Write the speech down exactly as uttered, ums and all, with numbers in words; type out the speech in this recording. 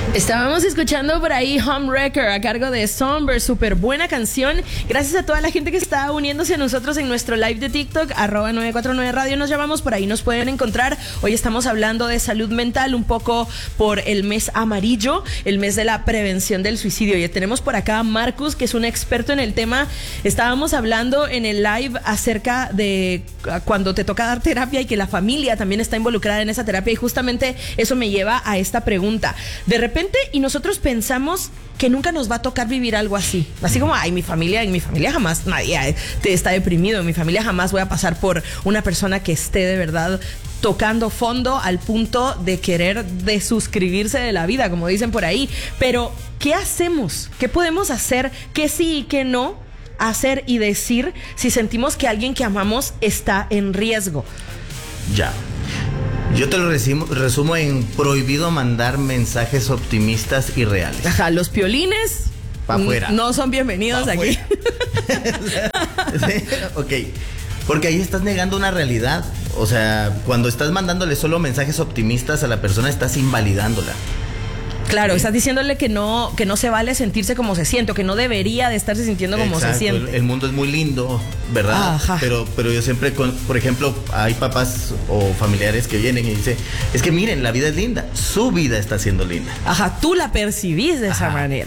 Estábamos escuchando por ahí Homewrecker a cargo de Somber, súper buena canción. Gracias a toda la gente que está uniéndose a nosotros en nuestro live de TikTok, arroba nueve cuatro nueve radio nos llamamos, por ahí nos pueden encontrar. Hoy estamos hablando de salud mental, un poco por el mes amarillo, el mes de la prevención del suicidio. Y tenemos por acá a Marcus, que es un experto en el tema. Estábamos hablando en el live acerca de cuando te toca dar terapia y que la familia también está involucrada en esa terapia, y justamente eso me lleva a esta pregunta. De repente y nosotros pensamos que nunca nos va a tocar vivir algo así, así como, ay, mi familia, en mi familia jamás nadie te está deprimido, en mi familia jamás voy a pasar por una persona que esté de verdad tocando fondo al punto de querer desuscribirse de la vida, como dicen por ahí. Pero, ¿qué hacemos? ¿Qué podemos hacer? ¿Qué sí y qué no hacer y decir si sentimos que alguien que amamos está en riesgo? Ya. Yo te lo resumo, resumo en prohibido mandar mensajes optimistas y reales. Ajá, los piolines pa' afuera. No son bienvenidos pa' aquí. Sí, ok, porque ahí estás negando una realidad. O sea, cuando estás mandándole solo mensajes optimistas a la persona, estás invalidándola. Claro, estás diciéndole que no, que no se vale sentirse como se siente, o que no debería de estarse sintiendo como Exacto, se siente. El, el mundo es muy lindo, ¿verdad? Ajá. Pero, pero yo siempre, con, por ejemplo, hay papás o familiares que vienen y dicen, es que miren, la vida es linda, su vida está siendo linda. Ajá, tú la percibís de esa Ajá. manera.